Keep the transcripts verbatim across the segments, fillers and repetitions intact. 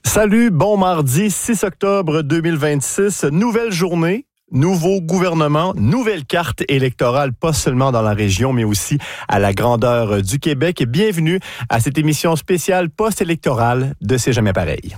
Salut, bon mardi six octobre deux mille vingt-six, nouvelle journée. Nouveau gouvernement, nouvelle carte électorale, pas seulement dans la région, mais aussi à la grandeur du Québec. Bienvenue à cette émission spéciale post-électorale de C'est jamais pareil.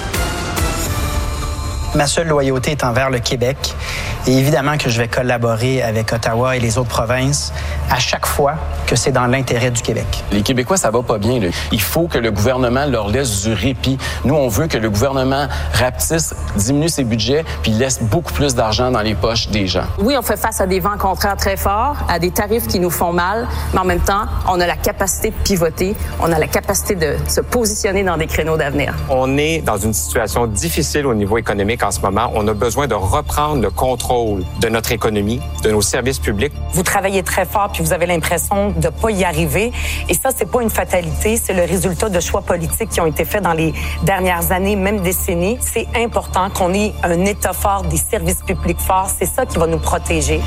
Ma seule loyauté est envers le Québec. Et évidemment que je vais collaborer avec Ottawa et les autres provinces à chaque fois que c'est dans l'intérêt du Québec. Les Québécois, ça va pas bien, là. Il faut que le gouvernement leur laisse du répit. Nous, on veut que le gouvernement rapetisse, diminue ses budgets, puis laisse beaucoup plus d'argent dans les poches des gens. Oui, on fait face à des vents contraires très forts, à des tarifs qui nous font mal, mais en même temps, on a la capacité de pivoter, on a la capacité de se positionner dans des créneaux d'avenir. On est dans une situation difficile au niveau économique en ce moment. On a besoin de reprendre le contrôle de notre économie, de nos services publics. Vous travaillez très fort puis vous avez l'impression de pas y arriver. Et ça, c'est pas une fatalité, c'est le résultat de choix politiques qui ont été faits dans les dernières années, même décennies. C'est important qu'on ait un État fort, des services publics forts. C'est ça qui va nous protéger.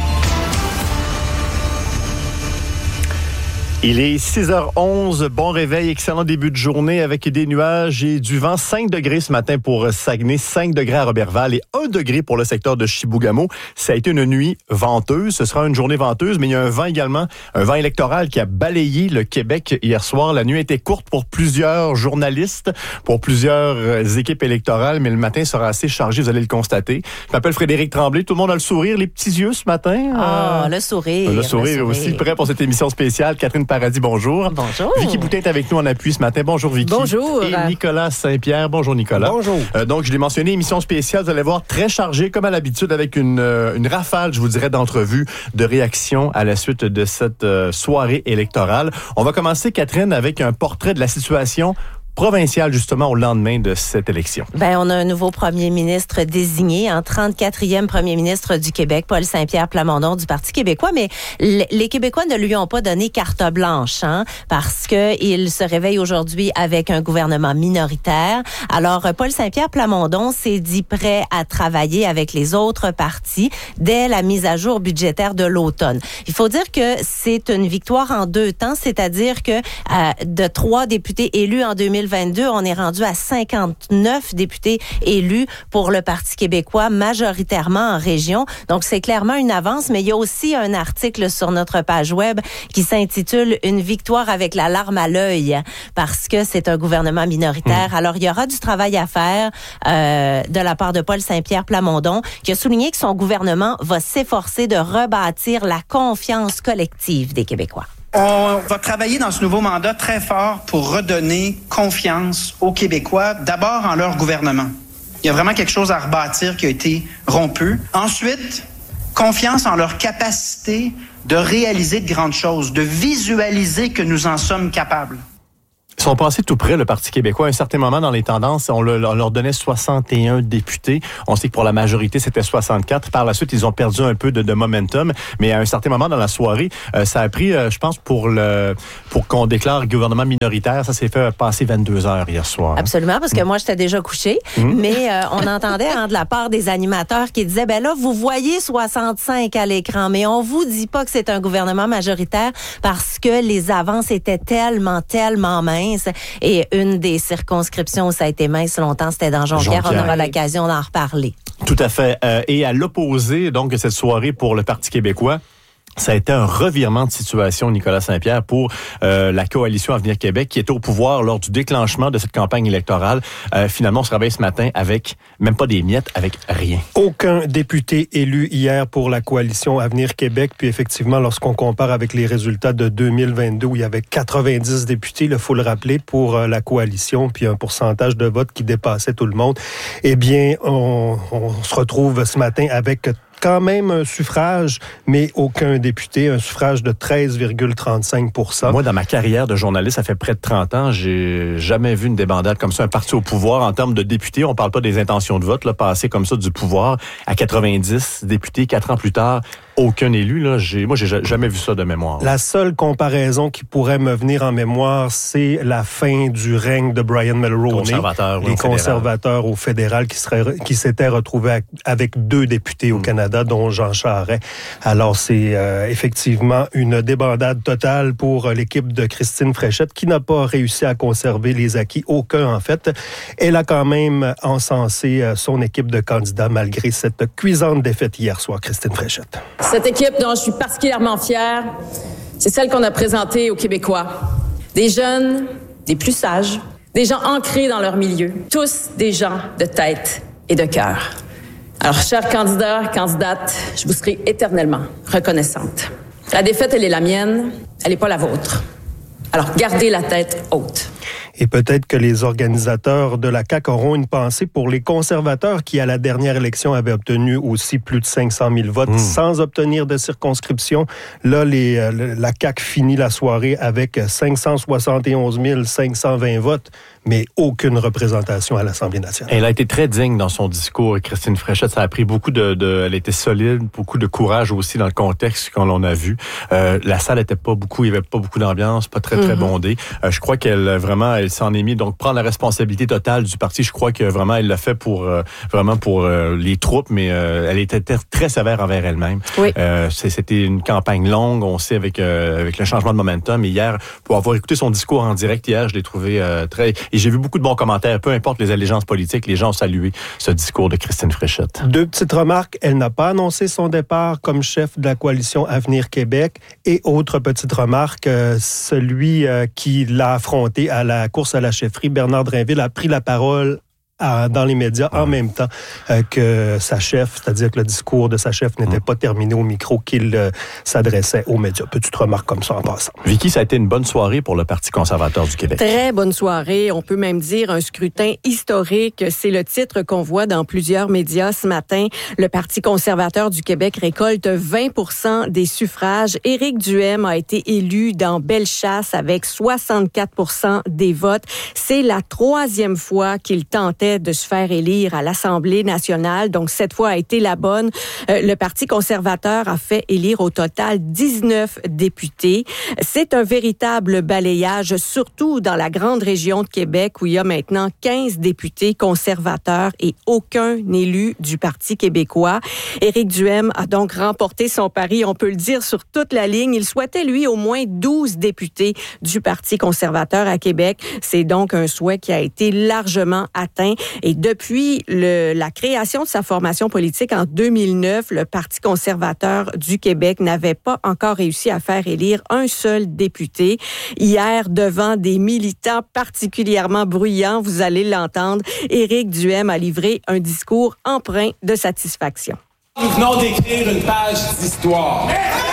Il est six heures onze, bon réveil, excellent début de journée avec des nuages et du vent. cinq degrés ce matin pour Saguenay, cinq degrés à Robertval et un degré pour le secteur de Chibougamau. Ça a été une nuit venteuse, ce sera une journée venteuse, mais il y a un vent également, un vent électoral qui a balayé le Québec hier soir. La nuit était courte pour plusieurs journalistes, pour plusieurs équipes électorales, mais le matin sera assez chargé, vous allez le constater. Je m'appelle Frédéric Tremblay, tout le monde a le sourire, les petits yeux ce matin. Ah, oh, euh, le sourire. Le sourire, le sourire aussi, prêt pour cette émission spéciale. Catherine Paradis, bonjour. Bonjour. Vicky Boutin est avec nous en appui ce matin. Bonjour Vicky. Bonjour. Et Nicolas Saint-Pierre. Bonjour Nicolas. Bonjour. Euh, donc, je l'ai mentionné, émission spéciale, vous allez voir, très chargée comme à l'habitude avec une, euh, une rafale, je vous dirais, d'entrevues, de réactions à la suite de cette euh, soirée électorale. On va commencer, Catherine, avec un portrait de la situation provinciale, justement, au lendemain de cette élection. Ben, on a un nouveau premier ministre désigné, en trente-quatrième premier ministre du Québec, Paul Saint-Pierre Plamondon du Parti québécois, mais les Québécois ne lui ont pas donné carte blanche, hein, parce que il se réveille aujourd'hui avec un gouvernement minoritaire. Alors, Paul Saint-Pierre Plamondon s'est dit prêt à travailler avec les autres partis dès la mise à jour budgétaire de l'automne. Il faut dire que c'est une victoire en deux temps, c'est-à-dire que euh, de trois députés élus en deux mille vingt-deux, on est rendu à cinquante-neuf députés élus pour le Parti québécois, majoritairement en région. Donc, c'est clairement une avance, mais il y a aussi un article sur notre page web qui s'intitule « Une victoire avec la larme à l'œil » parce que c'est un gouvernement minoritaire. Mmh. Alors, il y aura du travail à faire euh, de la part de Paul Saint-Pierre Plamondon, qui a souligné que son gouvernement va s'efforcer de rebâtir la confiance collective des Québécois. On va travailler dans ce nouveau mandat très fort pour redonner confiance aux Québécois, d'abord en leur gouvernement. Il y a vraiment quelque chose à rebâtir qui a été rompu. Ensuite, confiance en leur capacité de réaliser de grandes choses, de visualiser que nous en sommes capables. Ils sont passés tout près, le Parti québécois. À un certain moment, dans les tendances, on, le, on leur donnait soixante et un députés. On sait que pour la majorité, c'était soixante-quatre. Par la suite, ils ont perdu un peu de, de momentum. Mais à un certain moment dans la soirée, euh, ça a pris, euh, je pense, pour le pour qu'on déclare gouvernement minoritaire. Ça s'est fait passer vingt-deux heures hier soir. Absolument, parce que mmh. moi, j'étais déjà couchée. Mmh. Mais euh, on entendait hein, de la part des animateurs qui disaient, ben là, vous voyez soixante-cinq à l'écran, mais on vous dit pas que c'est un gouvernement majoritaire parce que les avances étaient tellement, tellement minces. Et une des circonscriptions où ça a été mince longtemps, c'était dans Jonquière. Jonquière. On aura l'occasion d'en reparler. Tout à fait. Euh, et à l'opposé, donc, de cette soirée pour le Parti québécois, ça a été un revirement de situation, Nicolas Saint-Pierre, pour euh, la coalition Avenir Québec qui était au pouvoir lors du déclenchement de cette campagne électorale. Euh, finalement, on se réveille ce matin avec même pas des miettes, avec rien. Aucun député élu hier pour la coalition Avenir Québec. Puis effectivement, lorsqu'on compare avec les résultats de deux mille vingt-deux, où il y avait quatre-vingt-dix députés, il faut le rappeler, pour euh, la coalition, puis un pourcentage de vote qui dépassait tout le monde, eh bien, on, on se retrouve ce matin avec quand même un suffrage, mais aucun député, un suffrage de treize virgule trente-cinq pour cent. Moi, dans ma carrière de journaliste, ça fait près de trente ans, j'ai jamais vu une débandade comme ça, un parti au pouvoir en termes de députés. On parle pas des intentions de vote, là, passer comme ça du pouvoir à quatre-vingt-dix députés, quatre ans plus tard. Aucun élu, là, j'ai, moi, j'ai jamais vu ça de mémoire. La seule comparaison qui pourrait me venir en mémoire, c'est la fin du règne de Brian Mulroney. Conservateur, les conservateurs au fédéral qui, seraient, qui s'étaient retrouvés avec deux députés au mmh. Canada, dont Jean Charest. Alors, c'est euh, effectivement une débandade totale pour l'équipe de Christine Fréchette, qui n'a pas réussi à conserver les acquis, aucun en fait. Elle a quand même encensé son équipe de candidats malgré cette cuisante défaite hier soir, Christine Fréchette. Cette équipe dont je suis particulièrement fière, c'est celle qu'on a présentée aux Québécois. Des jeunes, des plus sages, des gens ancrés dans leur milieu, tous des gens de tête et de cœur. Alors, chers candidats, candidates, je vous serai éternellement reconnaissante. La défaite, elle est la mienne, elle n'est pas la vôtre. Alors, gardez la tête haute. Et peut-être que les organisateurs de la C A Q auront une pensée pour les conservateurs qui, à la dernière élection, avaient obtenu aussi plus de cinq cent mille votes mmh. sans obtenir de circonscription. Là, les, la C A Q finit la soirée avec cinq cent soixante et onze mille cinq cent vingt votes, mais aucune représentation à l'Assemblée nationale. Elle a été très digne dans son discours, Christine Fréchette. Ça a pris beaucoup de... de elle était solide, beaucoup de courage aussi dans le contexte qu'on l'on a vu. Euh, la salle était pas beaucoup, il y avait pas beaucoup d'ambiance, pas très, très mmh. bondée. Euh, je crois qu'elle, vraiment, elle s'en est mis, donc prendre la responsabilité totale du parti. Je crois que vraiment, elle l'a fait pour, euh, vraiment pour euh, les troupes, mais euh, elle était très, très sévère envers elle-même. Oui. Euh, c'était une campagne longue, on sait, avec, euh, avec le changement de momentum. Et hier, pour avoir écouté son discours en direct hier, je l'ai trouvé euh, très... Et j'ai vu beaucoup de bons commentaires, peu importe les allégeances politiques, les gens ont salué ce discours de Christine Fréchette. Deux petites remarques. Elle n'a pas annoncé son départ comme chef de la coalition Avenir Québec. Et autre petite remarque, euh, celui euh, qui l'a affronté à la course à la chefferie, Bernard Drainville, a pris la parole à, dans les médias en même temps euh, que sa chef, c'est-à-dire que le discours de sa chef n'était pas terminé au micro qu'il euh, s'adressait aux médias. Petite remarque comme ça en passant. Vicky, ça a été une bonne soirée pour le Parti conservateur du Québec. Très bonne soirée. On peut même dire un scrutin historique. C'est le titre qu'on voit dans plusieurs médias ce matin. Le Parti conservateur du Québec récolte vingt pour cent des suffrages. Éric Duhaime a été élu dans Bellechasse avec soixante-quatre pour cent des votes. C'est la troisième fois qu'il tentait de se faire élire à l'Assemblée nationale. Donc, cette fois a été la bonne. Euh, le Parti conservateur a fait élire au total dix-neuf députés. C'est un véritable balayage, surtout dans la grande région de Québec où il y a maintenant quinze députés conservateurs et aucun élu du Parti québécois. Éric Duhaime a donc remporté son pari, on peut le dire, sur toute la ligne. Il souhaitait, lui, au moins douze députés du Parti conservateur à Québec. C'est donc un souhait qui a été largement atteint. Et depuis le, la création de sa formation politique en deux mille neuf, le Parti conservateur du Québec n'avait pas encore réussi à faire élire un seul député. Hier, devant des militants particulièrement bruyants, vous allez l'entendre, Éric Duhaime a livré un discours empreint de satisfaction. Nous venons d'écrire une page d'histoire.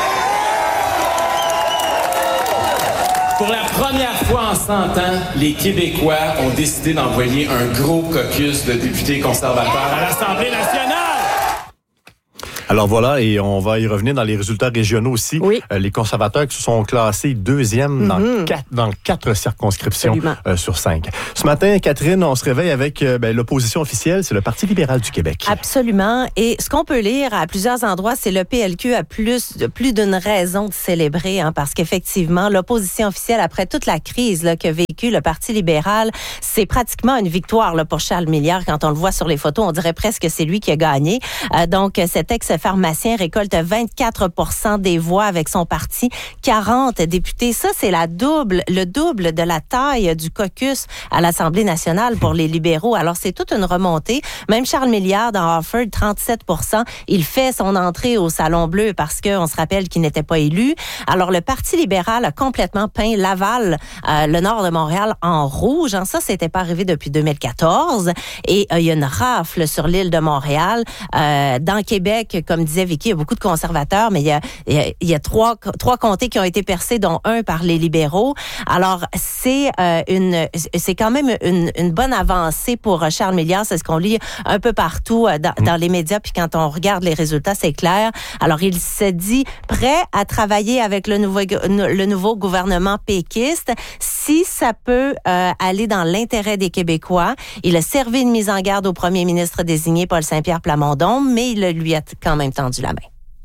Pour la première fois en cent ans, les Québécois ont décidé d'envoyer un gros caucus de députés conservateurs à l'Assemblée nationale. Alors voilà, et on va y revenir dans les résultats régionaux aussi. Oui. Euh, les conservateurs qui se sont classés deuxième mm-hmm. dans, quatre, dans quatre circonscriptions euh, sur cinq. Ce matin, Catherine, on se réveille avec euh, ben, l'opposition officielle, c'est le Parti libéral du Québec. Absolument. Et ce qu'on peut lire à plusieurs endroits, c'est le P L Q a plus, plus d'une raison de célébrer, hein, parce qu'effectivement, l'opposition officielle, après toute la crise là, qu'a vécu le Parti libéral, c'est pratiquement une victoire là, pour Charles Milliard. Quand on le voit sur les photos, on dirait presque que c'est lui qui a gagné. Euh, donc, cet ex-pharmacien récolte vingt-quatre pour cent des voix avec son parti, quarante députés. Ça, c'est la double, le double de la taille du caucus à l'Assemblée nationale pour les libéraux. Alors, c'est toute une remontée. Même Charles Milliard dans Harford, trente-sept pour cent. Il fait son entrée au Salon Bleu parce qu'on se rappelle qu'il n'était pas élu. Alors, le Parti libéral a complètement peint Laval, euh, le nord de Montréal, en rouge. Ça, c'était pas arrivé depuis deux mille quatorze. Et euh, il y a une rafle sur l'île de Montréal. Euh, dans Québec, comme disait Vicky, il y a beaucoup de conservateurs, mais il y a, il y a, il y a trois, trois comtés qui ont été percés, dont un par les libéraux. Alors, c'est euh, une, c'est quand même une, une bonne avancée pour Charles Milliard. C'est ce qu'on lit un peu partout euh, dans, dans les médias. Puis quand on regarde les résultats, c'est clair. Alors, il se dit prêt à travailler avec le nouveau, le nouveau gouvernement péquiste si ça peut euh, aller dans l'intérêt des Québécois. Il a servi une mise en garde au premier ministre désigné, Paul Saint-Pierre Plamondon, mais il lui a quand même tendu la main.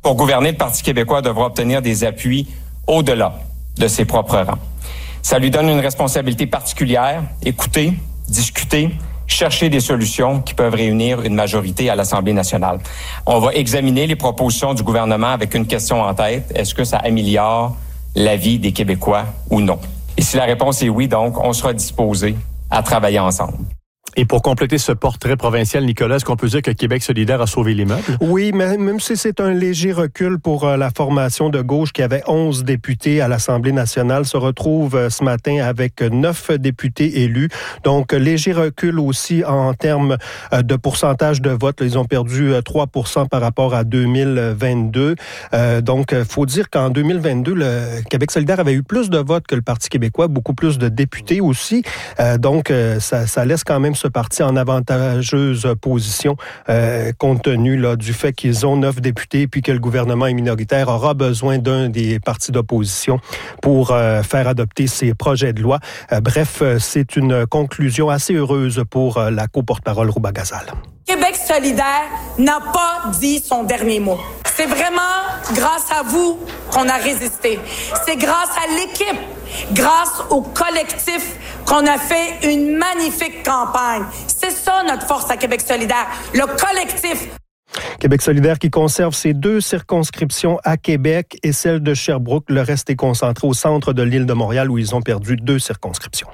Pour gouverner, le Parti québécois devra obtenir des appuis au-delà de ses propres rangs. Ça lui donne une responsabilité particulière, écouter, discuter, chercher des solutions qui peuvent réunir une majorité à l'Assemblée nationale. On va examiner les propositions du gouvernement avec une question en tête. Est-ce que ça améliore la vie des Québécois ou non? Et si la réponse est oui, donc, on sera disposé à travailler ensemble. Et pour compléter ce portrait provincial, Nicolas, est-ce qu'on peut dire que Québec solidaire a sauvé les meubles? Oui, mais même si c'est un léger recul pour euh, la formation de gauche qui avait onze députés à l'Assemblée nationale, se retrouve euh, ce matin avec neuf députés élus. Donc, léger recul aussi en termes euh, de pourcentage de vote. Ils ont perdu euh, trois pour cent par rapport à deux mille vingt-deux. Euh, donc, il faut dire qu'en deux mille vingt-deux, le Québec solidaire avait eu plus de votes que le Parti québécois, beaucoup plus de députés aussi. Euh, donc, euh, ça, ça laisse quand même ce parti en avantageuse position euh, compte tenu là, du fait qu'ils ont neuf députés puis que le gouvernement est minoritaire, aura besoin d'un des partis d'opposition pour euh, faire adopter ses projets de loi. Euh, bref, c'est une conclusion assez heureuse pour euh, la co-porte-parole Rouba Gazal. Québec solidaire n'a pas dit son dernier mot. C'est vraiment grâce à vous qu'on a résisté. C'est grâce à l'équipe, grâce au collectif qu'on a fait une magnifique campagne. C'est ça notre force à Québec solidaire, le collectif. Québec solidaire qui conserve ses deux circonscriptions à Québec et celle de Sherbrooke. Le reste est concentré au centre de l'île de Montréal où ils ont perdu deux circonscriptions.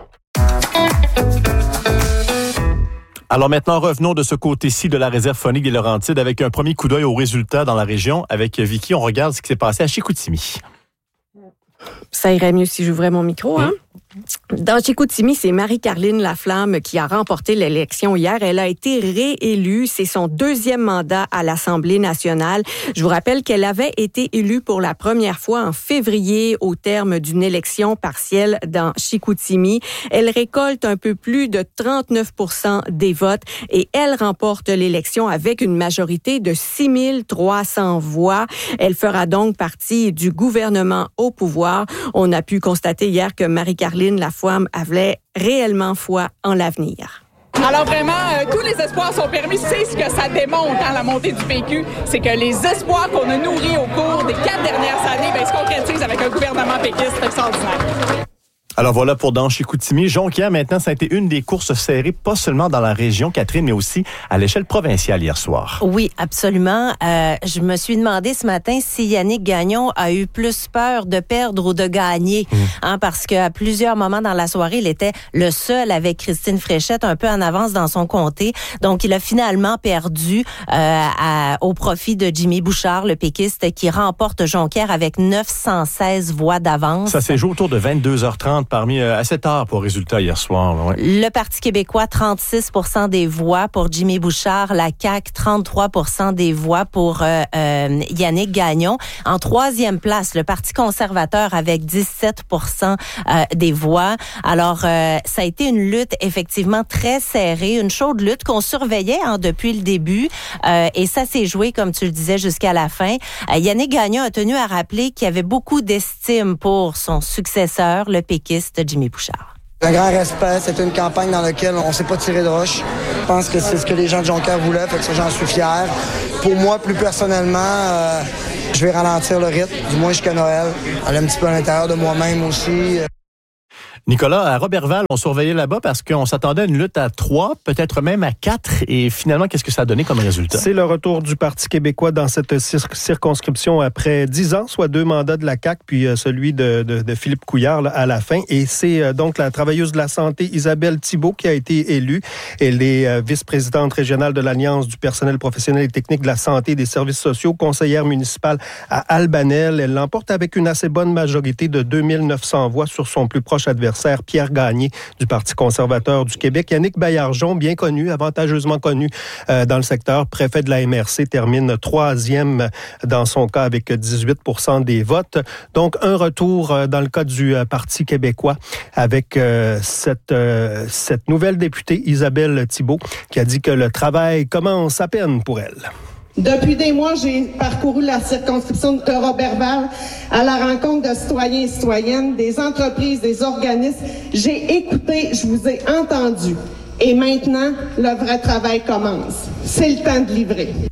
Alors maintenant, revenons de ce côté-ci de la réserve phonique des Laurentides avec un premier coup d'œil aux résultats dans la région. Avec Vicky, on regarde ce qui s'est passé à Chicoutimi. Ça irait mieux si j'ouvrais mon micro, hein? Dans Chicoutimi, c'est Marie-Carline Laflamme qui a remporté l'élection hier. Elle a été réélue. C'est son deuxième mandat à l'Assemblée nationale. Je vous rappelle qu'elle avait été élue pour la première fois en février au terme d'une élection partielle dans Chicoutimi. Elle récolte un peu plus de trente-neuf pour cent des votes et elle remporte l'élection avec une majorité de six mille trois cents voix. Elle fera donc partie du gouvernement au pouvoir. On a pu constater hier que Marie-Carline Laflamme avait réellement foi en l'avenir. Alors vraiment, euh, tous les espoirs sont permis. C'est ce que ça démontre, hein, la montée du P Q. C'est que les espoirs qu'on a nourris au cours des quatre dernières années, ben, se concrétisent avec un gouvernement péquiste extraordinaire. Alors voilà pour dans Chicoutimi. Jonquière, maintenant, ça a été une des courses serrées, pas seulement dans la région, Catherine, mais aussi à l'échelle provinciale hier soir. Oui, absolument. Euh, je me suis demandé ce matin si Yannick Gagnon a eu plus peur de perdre ou de gagner, mmh. hein, parce qu'à plusieurs moments dans la soirée, il était le seul avec Christine Fréchette un peu en avance dans son comté. Donc, il a finalement perdu euh, à, au profit de Jimmy Bouchard, le péquiste, qui remporte Jonquière avec neuf cent seize voix d'avance. Ça s'est joué autour de vingt-deux heures trente. Parmi euh, à sept heures pour résultat hier soir. Ouais. Le Parti québécois, trente-six pour cent des voix pour Jimmy Bouchard. La C A Q, trente-trois pour cent des voix pour euh, euh, Yannick Gagnon. En troisième place, le Parti conservateur avec dix-sept pour cent euh, des voix. Alors, euh, ça a été une lutte effectivement très serrée, une chaude lutte qu'on surveillait hein, depuis le début. Euh, et ça s'est joué, comme tu le disais, jusqu'à la fin. Euh, Yannick Gagnon a tenu à rappeler qu'il y avait beaucoup d'estime pour son successeur, le péquiste, Jimmy Bouchard. Un grand respect, c'est une campagne dans laquelle on ne s'est pas tiré de roche. Je pense que c'est ce que les gens de Jonquière voulaient, fait que ça, j'en suis fier. Pour moi, plus personnellement, euh, je vais ralentir le rythme, du moins jusqu'à Noël. Aller un petit peu à l'intérieur de moi-même aussi. Nicolas, à Roberval, on surveillait là-bas parce qu'on s'attendait à une lutte à trois, peut-être même à quatre. Et finalement, qu'est-ce que ça a donné comme résultat? C'est le retour du Parti québécois dans cette cir- circonscription après dix ans, soit deux mandats de la C A Q, puis euh, celui de, de, de Philippe Couillard là, à la fin. Et c'est euh, donc la travailleuse de la santé Isabelle Thibault qui a été élue. Elle est euh, vice-présidente régionale de l'Alliance du personnel professionnel et technique de la santé et des services sociaux, conseillère municipale à Albanel. Elle l'emporte avec une assez bonne majorité de deux mille neuf cents voix sur son plus proche adversaire, Pierre Gagné du Parti conservateur du Québec. Yannick Baillargeon, bien connu, avantageusement connu euh, dans le secteur, préfet de la M R C, termine troisième dans son cas avec dix-huit pour cent des votes. Donc, un retour euh, dans le cas du euh, Parti québécois avec euh, cette, euh, cette nouvelle députée, Isabelle Thibault, qui a dit que le travail commence à peine pour elle. Depuis des mois, j'ai parcouru la circonscription de Roberval à la rencontre de citoyens et citoyennes, des entreprises, des organismes. J'ai écouté, je vous ai entendu. Et maintenant, le vrai travail commence. C'est le temps de livrer.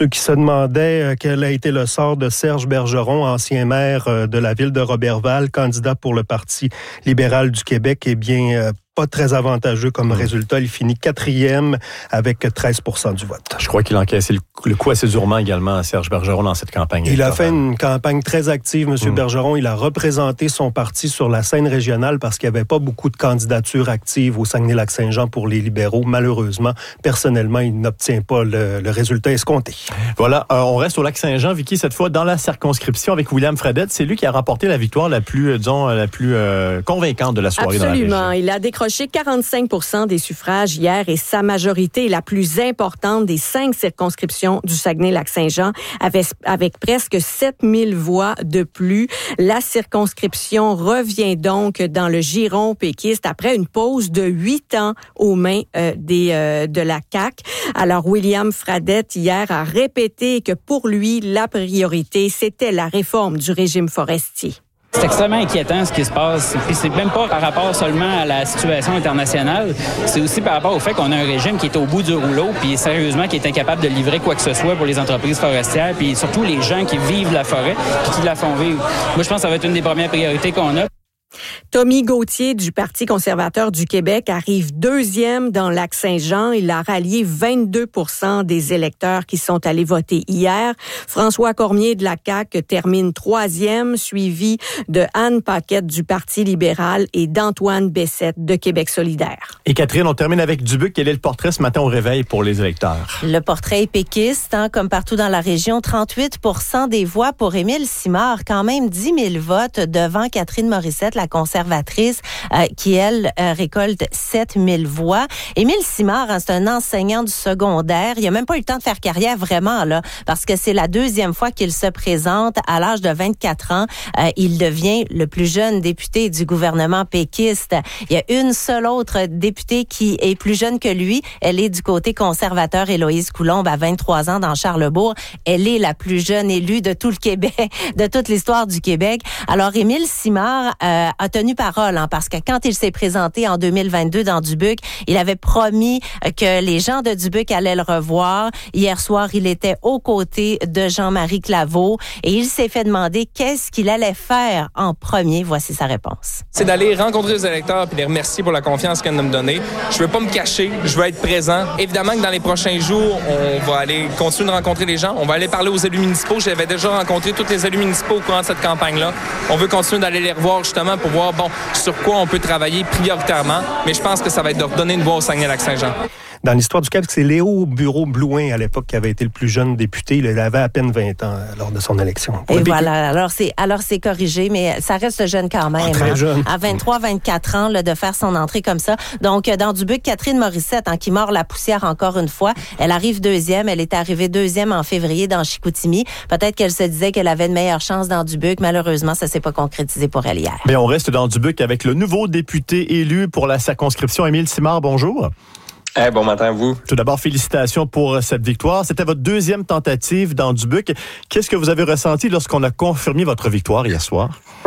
ceux qui se demandaient euh, quel a été le sort de Serge Bergeron, ancien maire euh, de la ville de Roberval, candidat pour le Parti libéral du Québec, eh bien, euh, pas très avantageux comme résultat. Il finit quatrième avec treize pour cent du vote. Je crois qu'il a encaissé le, le coup assez durement également à Serge Bergeron dans cette campagne. Il a fait une campagne très active, M. Mmh. Bergeron. Il a représenté son parti sur la scène régionale parce qu'il n'y avait pas beaucoup de candidatures actives au Saguenay-Lac-Saint-Jean pour les libéraux. Malheureusement, personnellement, il n'obtient pas le, le résultat escompté. Voilà, euh, on reste au Lac-Saint-Jean, Vicky, cette fois dans la circonscription avec William Fredette. C'est lui qui a remporté la victoire la plus, disons, la plus euh, convaincante de la soirée. Absolument. Dans la région. Il a décroché quarante-cinq pour cent des suffrages hier et sa majorité est la plus importante des cinq circonscriptions du Saguenay-Lac-Saint-Jean avec, avec presque sept mille voix de plus. La circonscription revient donc dans le giron péquiste après une pause de huit ans aux mains euh, des, euh, de la C A Q. Alors, William Fredette, hier, a répété que pour lui, la priorité, c'était la réforme du régime forestier. C'est extrêmement inquiétant ce qui se passe. Puis c'est même pas par rapport seulement à la situation internationale, c'est aussi par rapport au fait qu'on a un régime qui est au bout du rouleau, puis sérieusement qui est incapable de livrer quoi que ce soit pour les entreprises forestières, puis surtout les gens qui vivent la forêt, puis qui la font vivre. Moi, je pense que ça va être une des premières priorités qu'on a. Tommy Gauthier du Parti conservateur du Québec arrive deuxième dans Lac-Saint-Jean. Il a rallié vingt-deux pour cent des électeurs qui sont allés voter hier. François Cormier de la C A Q termine troisième, suivi de Anne Paquette du Parti libéral et d'Antoine Bessette de Québec solidaire. Et Catherine, on termine avec Dubuc. Quel est le portrait ce matin au réveil pour les électeurs? Le portrait est péquiste, hein, comme partout dans la région. trente-huit pour cent des voix pour Émile Simard, quand même dix mille votes devant Catherine Morissette, la conservatrice, euh, qui, elle, euh, récolte sept mille voix. Émile Simard, hein, c'est un enseignant du secondaire. Il n'a même pas eu le temps de faire carrière vraiment, là, parce que c'est la deuxième fois qu'il se présente à l'âge de vingt-quatre ans. Euh, il devient le plus jeune député du gouvernement péquiste. Il y a une seule autre députée qui est plus jeune que lui. Elle est du côté conservateur, Héloïse Coulombe, à vingt-trois ans dans Charlesbourg. Elle est la plus jeune élue de tout le Québec, de toute l'histoire du Québec. Alors, Émile Simard euh, a tenu parole, hein, parce que quand il s'est présenté en deux mille vingt-deux dans Dubuc, il avait promis que les gens de Dubuc allaient le revoir. Hier soir, il était aux côtés de Jean-Marie Claveau et il s'est fait demander qu'est-ce qu'il allait faire en premier. Voici sa réponse. C'est d'aller rencontrer les électeurs et les remercier pour la confiance qu'ils viennent de me donner. Je veux pas me cacher, je veux être présent. Évidemment que dans les prochains jours, on va aller continuer de rencontrer les gens. On va aller parler aux élus municipaux. J'avais déjà rencontré tous les élus municipaux au courant de cette campagne-là. On veut continuer d'aller les revoir justement pour voir, bon, sur quoi on peut travailler prioritairement, mais je pense que ça va être de redonner une voix au Saguenay-Lac-Saint-Jean. Dans l'histoire du Québec, c'est Léo Bureau-Blouin, à l'époque, qui avait été le plus jeune député. Il avait à peine vingt ans lors de son élection. Et voilà, alors c'est, alors c'est corrigé, mais ça reste jeune quand même. Oh, très hein. jeune. À vingt-trois vingt-quatre ans, là, de faire son entrée comme ça. Donc, dans Dubuc, Catherine Morissette, hein, qui mord la poussière encore une fois, elle arrive deuxième. Elle est arrivée deuxième en février dans Chicoutimi. Peut-être qu'elle se disait qu'elle avait de meilleures chances dans Dubuc. Malheureusement, ça s'est pas concrétisé pour elle hier. Mais on reste dans Dubuc avec le nouveau député élu pour la circonscription, Émile Simard. Bonjour. Hey, bon matin à vous. Tout d'abord, félicitations pour cette victoire. C'était votre deuxième tentative dans Dubuc. Qu'est-ce que vous avez ressenti lorsqu'on a confirmé votre victoire hier soir?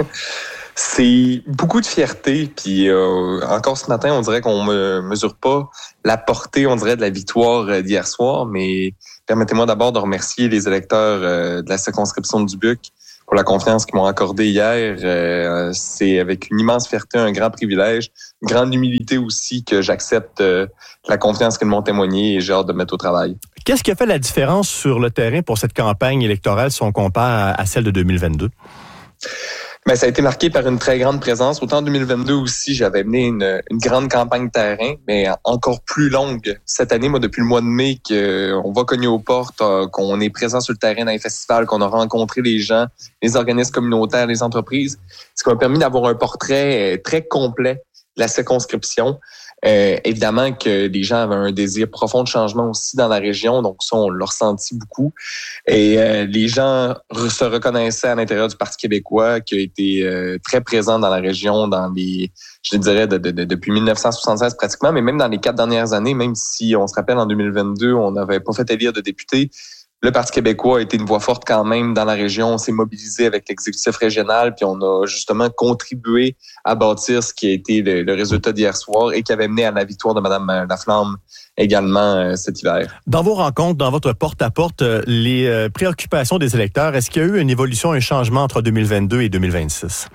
C'est beaucoup de fierté. Puis euh, encore ce matin, on dirait qu'on ne mesure pas la portée, on dirait, de la victoire d'hier soir. Mais permettez-moi d'abord de remercier les électeurs euh, de la circonscription de Dubuc pour la confiance qu'ils m'ont accordée hier. Euh, c'est avec une immense fierté, un grand privilège, une grande humilité aussi que j'accepte euh, la confiance qu'ils m'ont témoignée et j'ai hâte de me mettre au travail. Qu'est-ce qui a fait la différence sur le terrain pour cette campagne électorale si on compare à celle de deux mille vingt-deux? Ben, ça a été marqué par une très grande présence. Autant en deux mille vingt-deux aussi, j'avais mené une, une grande campagne terrain, mais encore plus longue cette année. Moi, depuis le mois de mai, qu'on va cogner aux portes, qu'on est présent sur le terrain dans les festivals, qu'on a rencontré les gens, les organismes communautaires, les entreprises, ce qui m'a permis d'avoir un portrait très complet de la circonscription. Euh, évidemment que les gens avaient un désir profond de changement aussi dans la région, donc ça, on l'a ressenti beaucoup. Et euh, les gens re- se reconnaissaient à l'intérieur du Parti québécois, qui a été euh, très présent dans la région, dans les, je dirais, de, de, de, depuis dix-neuf cent soixante-seize pratiquement, mais même dans les quatre dernières années, même si on se rappelle en deux mille vingt-deux, on n'avait pas fait élire de député, le Parti québécois a été une voix forte quand même dans la région. On s'est mobilisé avec l'exécutif régional, puis on a justement contribué à bâtir ce qui a été le, le résultat d'hier soir et qui avait mené à la victoire de Mme Laflamme également euh, cet hiver. Dans vos rencontres, dans votre porte-à-porte, euh, les euh, préoccupations des électeurs, est-ce qu'il y a eu une évolution, un changement entre deux mille vingt-deux et deux mille vingt-six?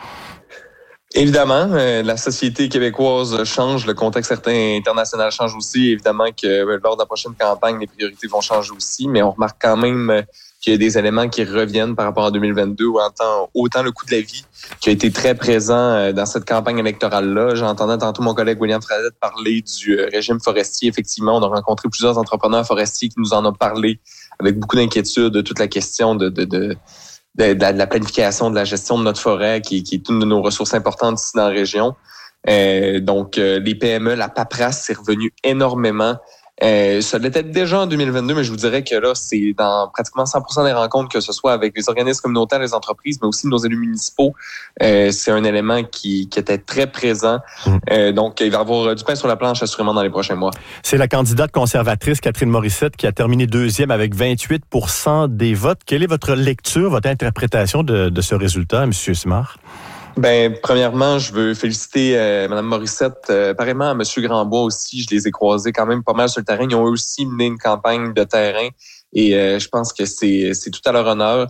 Évidemment, euh, la société québécoise change, le contexte certain international change aussi. Évidemment que euh, lors de la prochaine campagne, les priorités vont changer aussi, mais on remarque quand même euh, qu'il y a des éléments qui reviennent par rapport à deux mille vingt-deux, où autant, autant le coût de la vie qui a été très présent euh, dans cette campagne électorale-là. J'entendais tantôt mon collègue William Fradette parler du euh, régime forestier. Effectivement, on a rencontré plusieurs entrepreneurs forestiers qui nous en ont parlé avec beaucoup d'inquiétude de toute la question de... de, de De, de la planification, de la gestion de notre forêt, qui, qui est une de nos ressources importantes ici dans la région. Euh, donc, euh, les P M E, la paperasse, c'est revenu énormément. Euh, ça l'était déjà en deux mille vingt-deux, mais je vous dirais que là, c'est dans pratiquement cent pour cent des rencontres, que ce soit avec les organismes communautaires, les entreprises, mais aussi nos élus municipaux. Euh, c'est un élément qui, qui était très présent. Euh, donc, il va y avoir du pain sur la planche assurément dans les prochains mois. C'est la candidate conservatrice Catherine Morissette qui a terminé deuxième avec vingt-huit pour cent des votes. Quelle est votre lecture, votre interprétation de, de ce résultat, M. Simard? Ben, premièrement, je veux féliciter euh, Mme Morissette, euh, pareillement à M. Grandbois aussi. Je les ai croisés quand même pas mal sur le terrain. Ils ont aussi mené une campagne de terrain et euh, je pense que c'est c'est tout à leur honneur.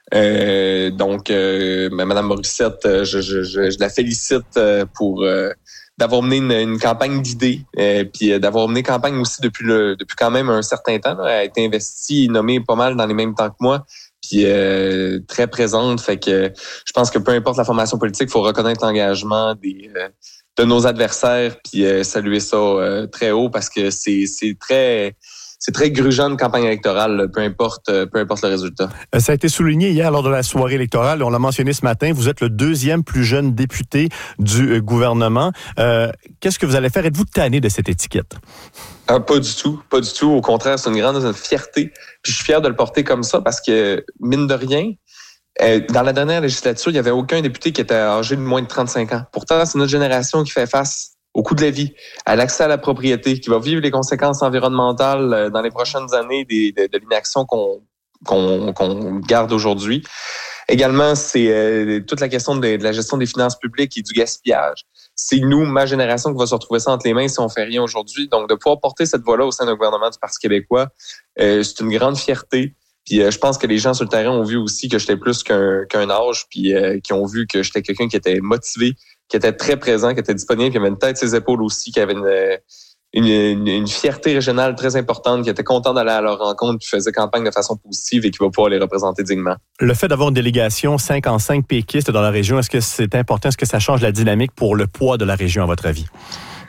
Euh, donc, euh, Mme Morissette, je, je, je, je la félicite pour euh, d'avoir mené une, une campagne d'idées, euh, puis d'avoir mené campagne aussi depuis le depuis quand même un certain temps. Là. Elle a été investie et nommée pas mal dans les mêmes temps que moi. Puis euh, très présente, fait que je pense que peu importe la formation politique, il faut reconnaître l'engagement des euh, de nos adversaires, puis euh, saluer ça euh, très haut parce que c'est c'est très c'est très grugeant une campagne électorale, peu importe peu importe le résultat. Ça a été souligné hier lors de la soirée électorale. On l'a mentionné ce matin. Vous êtes le deuxième plus jeune député du gouvernement. Euh, qu'est-ce que vous allez faire? Êtes-vous tanné de cette étiquette? Ah, pas du tout, pas du tout. Au contraire, c'est une grande fierté. Puis je suis fier de le porter comme ça parce que, mine de rien, euh, dans la dernière législature, il n'y avait aucun député qui était âgé de moins de trente-cinq ans. Pourtant, c'est notre génération qui fait face au coût de la vie, à l'accès à la propriété, qui va vivre les conséquences environnementales dans les prochaines années des, de, de l'inaction qu'on, qu'on, qu'on garde aujourd'hui. Également, c'est euh, toute la question de, de la gestion des finances publiques et du gaspillage. C'est nous, ma génération, qui va se retrouver ça entre les mains si on fait rien aujourd'hui. Donc, de pouvoir porter cette voix-là au sein du gouvernement du Parti québécois, euh, c'est une grande fierté. Puis euh, je pense que les gens sur le terrain ont vu aussi que j'étais plus qu'un, qu'un âge, puis euh, qui ont vu que j'étais quelqu'un qui était motivé, qui était très présent, qui était disponible, qui avait une tête sur ses épaules aussi, qui avait une, une, une, une fierté régionale très importante, qui était content d'aller à leur rencontre, puis faisait campagne de façon positive et qui va pouvoir les représenter dignement. Le fait d'avoir une délégation cinq en cinq péquistes dans la région, est-ce que c'est important? Est-ce que ça change la dynamique pour le poids de la région, à votre avis?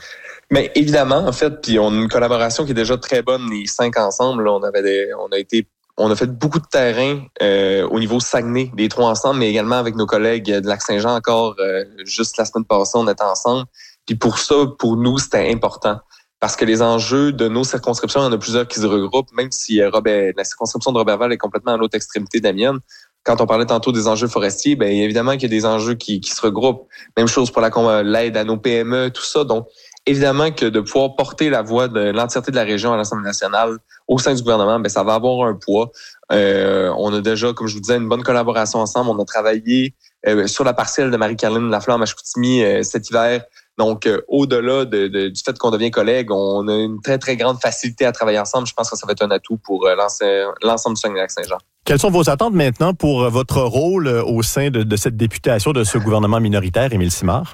Mais évidemment, en fait, puis on a une collaboration qui est déjà très bonne, les cinq ensemble. Là, on avait des, on a été On a fait beaucoup de terrain euh, au niveau Saguenay, les trois ensemble, mais également avec nos collègues de Lac-Saint-Jean encore, euh, juste la semaine passée, on était ensemble. Puis pour ça, pour nous, c'était important. Parce que les enjeux de nos circonscriptions, il y en a plusieurs qui se regroupent, même si euh, Robert, la circonscription de Roberval est complètement à l'autre extrémité de la mienne. Quand on parlait tantôt des enjeux forestiers, bien évidemment qu'il y a des enjeux qui, qui se regroupent. Même chose pour la, l'aide à nos P M E, tout ça. Donc, évidemment que de pouvoir porter la voix de l'entièreté de la région à l'Assemblée nationale au sein du gouvernement, bien, ça va avoir un poids. Euh, on a déjà, comme je vous disais, une bonne collaboration ensemble. On a travaillé euh, sur la parcelle de Marie-Caroline Laflamme à Chicoutimi euh, cet hiver. Donc, euh, au-delà de, de, du fait qu'on devient collègues, on a une très, très grande facilité à travailler ensemble. Je pense que ça va être un atout pour euh, l'ensemble du Saguenay-Lac-Saint-Jean. Quelles sont vos attentes maintenant pour votre rôle au sein de, de cette députation, de ce gouvernement minoritaire, Émile Simard?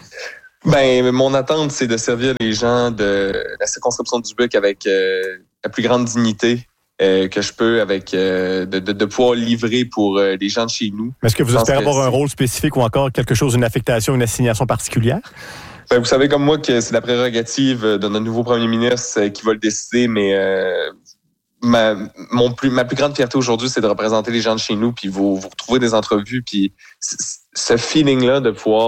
Ben, mon attente, c'est de servir les gens de la circonscription du Dubuc avec euh, la plus grande dignité euh, que je peux, avec euh, de, de, de pouvoir livrer pour euh, les gens de chez nous. Est-ce que vous espérez avoir un rôle spécifique ou encore quelque chose, une affectation, une assignation particulière? Ben, vous savez comme moi que c'est la prérogative de notre nouveau premier ministre qui va le décider, mais euh, ma, mon plus, ma plus grande fierté aujourd'hui, c'est de représenter les gens de chez nous, puis vous, vous retrouver des entrevues, puis ce feeling-là de pouvoir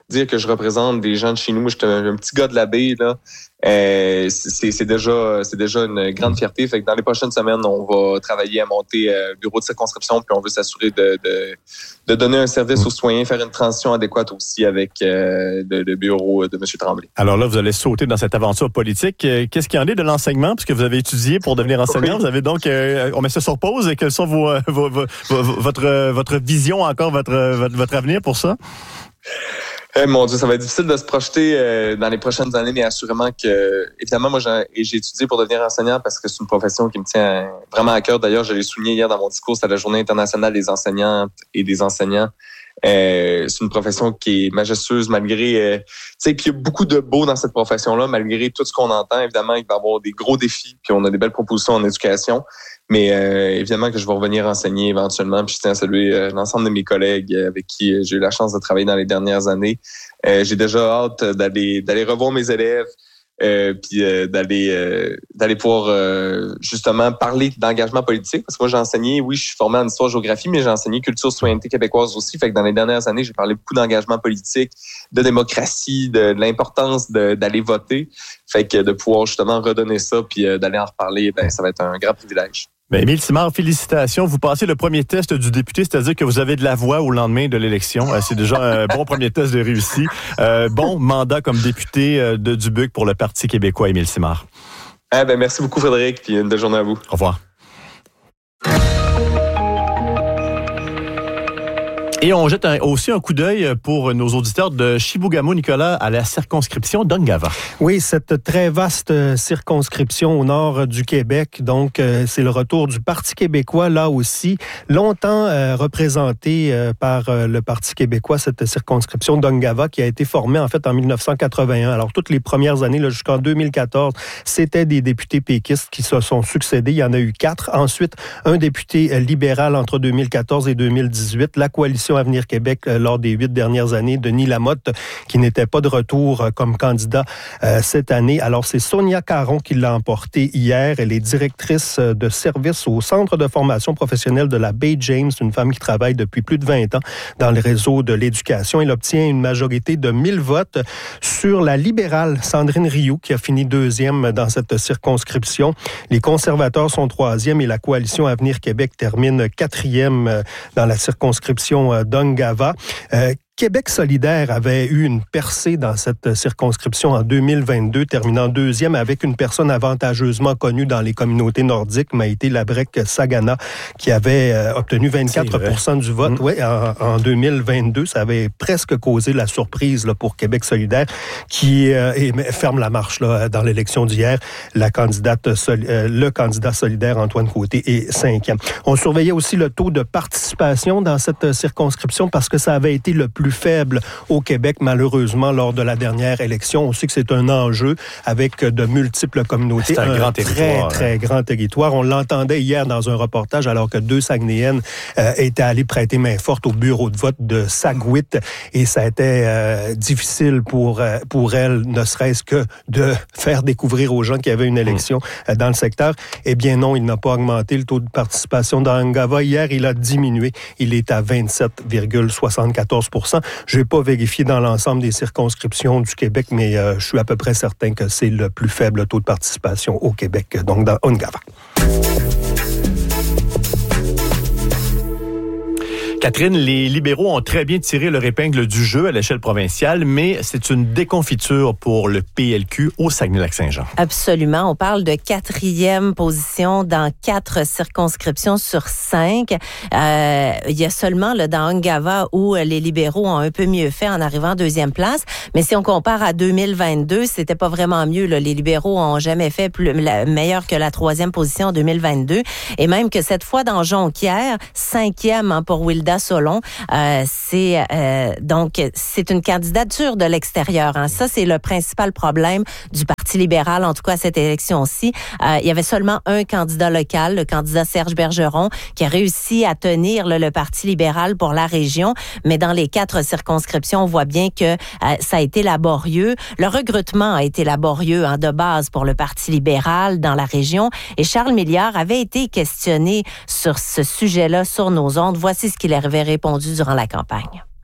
dire que je représente des gens de chez nous. Moi, je suis un, un petit gars de la baie, là. Euh, c'est, c'est déjà c'est déjà une grande fierté. Fait que dans les prochaines semaines, on va travailler à monter euh, le bureau de circonscription, puis on veut s'assurer de, de, de donner un service aux citoyens, faire une transition adéquate aussi avec euh, le, le bureau de M. Tremblay. Alors là, vous allez sauter dans cette aventure politique. Qu'est-ce qu'il y en est de l'enseignement, puisque vous avez étudié pour devenir enseignant? Oui. Vous avez donc, euh, on met ça sur pause. Et quelles sont vos, vos, vos, vos votre votre vision encore, votre votre, votre avenir pour ça? Eh, mon Dieu, ça va être difficile de se projeter euh, dans les prochaines années, mais assurément que, évidemment, moi, j'ai, j'ai étudié pour devenir enseignant parce que c'est une profession qui me tient vraiment à cœur. D'ailleurs, je l'ai souligné hier dans mon discours, c'est la Journée internationale des enseignantes et des enseignants. Euh, c'est une profession qui est majestueuse malgré, euh, tu sais, puis il y a beaucoup de beau dans cette profession-là, malgré tout ce qu'on entend. Évidemment, il va y avoir des gros défis, puis on a des belles propositions en éducation. Mais euh, évidemment que je vais revenir enseigner éventuellement. Puis je tiens à saluer euh, l'ensemble de mes collègues avec qui euh, j'ai eu la chance de travailler dans les dernières années. Euh, j'ai déjà hâte d'aller d'aller revoir mes élèves, euh, puis euh, d'aller euh, d'aller pouvoir euh, justement parler d'engagement politique. Parce que moi j'ai enseigné, oui, je suis formé en histoire-géographie, mais j'ai enseigné culture, citoyenneté québécoise aussi. Fait que dans les dernières années, j'ai parlé beaucoup d'engagement politique, de démocratie, de, de l'importance de, d'aller voter. Fait que de pouvoir justement redonner ça, puis euh, d'aller en reparler, ben ça va être un grand privilège. Ben, Émile Simard, félicitations. Vous passez le premier test du député, c'est-à-dire que vous avez de la voix au lendemain de l'élection. Euh, c'est déjà un bon premier test de réussi. Euh, bon mandat comme député euh, de Dubuque pour le Parti québécois, Émile Simard. Ah ben, merci beaucoup, Frédéric, puis une belle journée à vous. Au revoir. Et on jette un, aussi un coup d'œil pour nos auditeurs de Chibougamau, Nicolas, à la circonscription d'Ungava. Oui, cette très vaste circonscription au nord du Québec. Donc, euh, c'est le retour du Parti québécois, là aussi. Longtemps euh, représenté euh, par euh, le Parti québécois, cette circonscription d'Ungava qui a été formée, en fait, en dix-neuf cent quatre-vingt-un. Alors, toutes les premières années, là, jusqu'en deux mille quatorze, c'était des députés péquistes qui se sont succédés. Il y en a eu quatre. Ensuite, un député libéral entre deux mille quatorze et deux mille dix-huit. La coalition Avenir Québec euh, lors des huit dernières années, Denis Lamotte, qui n'était pas de retour euh, comme candidat euh, cette année. Alors, c'est Sonia Caron qui l'a emporté hier. Elle est directrice de service au Centre de formation professionnelle de la Baie James, une femme qui travaille depuis plus de vingt ans dans le réseau de l'éducation. Elle obtient une majorité de mille votes sur la libérale Sandrine Rioux, qui a fini deuxième dans cette circonscription. Les conservateurs sont troisième et la coalition Avenir Québec termine quatrième dans la circonscription d'Ungava. Euh, Québec solidaire avait eu une percée dans cette circonscription en deux mille vingt-deux, terminant deuxième avec une personne avantageusement connue dans les communautés nordiques, Maïté Labrec-Sagana, qui avait euh, obtenu vingt-quatre pour cent du vote. Mmh. Ouais, en, en deux mille vingt-deux, ça avait presque causé la surprise là, pour Québec solidaire, qui euh, et, ferme la marche là, dans l'élection d'hier. La candidate, soli- euh, le candidat solidaire Antoine Côté est cinquième. On surveillait aussi le taux de participation dans cette circonscription parce que ça avait été le plus faible au Québec, malheureusement, lors de la dernière élection. On sait que c'est un enjeu avec de multiples communautés. C'est un, un grand très, territoire. Très, très grand territoire. On l'entendait hier dans un reportage alors que deux Saguenayennes euh, étaient allées prêter main forte au bureau de vote de Saguit et ça a été euh, difficile pour, euh, pour elles, ne serait-ce que de faire découvrir aux gens qu'il y avait une élection mmh. euh, dans le secteur. Eh bien non, il n'a pas augmenté le taux de participation dans Ungava. Hier, il a diminué. Il est à vingt-sept virgule soixante-quatorze pour cent. Je n'ai pas vérifié dans l'ensemble des circonscriptions du Québec, mais euh, je suis à peu près certain que c'est le plus faible taux de participation au Québec, donc dans Ungava. Catherine, les libéraux ont très bien tiré leur épingle du jeu à l'échelle provinciale, mais c'est une déconfiture pour le P L Q au Saguenay-Lac-Saint-Jean. Absolument. On parle de quatrième position dans quatre circonscriptions sur cinq. Euh, il y a seulement là, dans Ungava où les libéraux ont un peu mieux fait en arrivant en deuxième place. Mais si on compare à deux mille vingt-deux, c'était pas vraiment mieux. Là. Les libéraux ont jamais fait plus, la, meilleur que la troisième position en deux mille vingt-deux. Et même que cette fois dans Jonquière, cinquième hein, pour Wilda Solon. Euh, c'est euh, donc c'est une candidature de l'extérieur. Hein. Ça, c'est le principal problème du Parti libéral, en tout cas à cette élection-ci. Euh, il y avait seulement un candidat local, le candidat Serge Bergeron, qui a réussi à tenir là, le Parti libéral pour la région. Mais dans les quatre circonscriptions, on voit bien que euh, ça a été laborieux. Le recrutement a été laborieux hein, de base pour le Parti libéral dans la région. Et Charles Milliard avait été questionné sur ce sujet-là sur nos ondes. Voici ce qu'il avait répondu durant la campagne.